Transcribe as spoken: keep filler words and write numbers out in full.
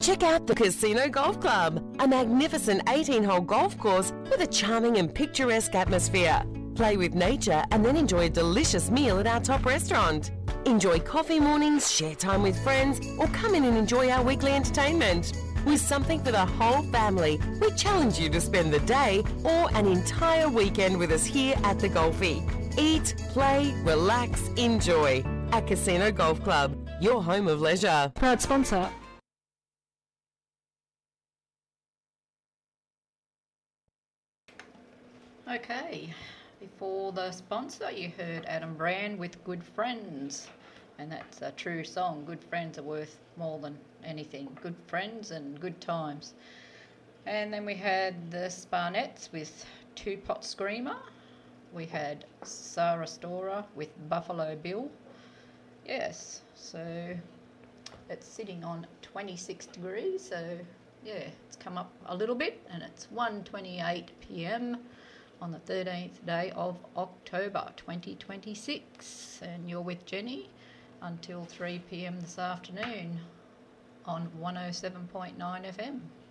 Check out the Casino Golf Club, a magnificent eighteen-hole golf course with a charming and picturesque atmosphere. Play with nature and then enjoy a delicious meal at our top restaurant. Enjoy coffee mornings, share time with friends, or come in and enjoy our weekly entertainment. With something for the whole family, we challenge you to spend the day or an entire weekend with us here at the Golfie. Eat, play, relax, enjoy. At Casino Golf Club, your home of leisure. Proud sponsor. Okay, before the sponsor you heard Adam Brand with Good Friends, and that's a true song. Good friends are worth more than anything. Good friends and good times. And then we had the Sparnettes with Two Pot Screamer. We had Sarah Storer with Buffalo Bill. Yes, so it's sitting on twenty-six degrees, so yeah, it's come up a little bit, and it's one twenty-eight p m on the thirteenth day of October twenty twenty-six, and you're with Jenny until three p m this afternoon on one oh seven point nine F M.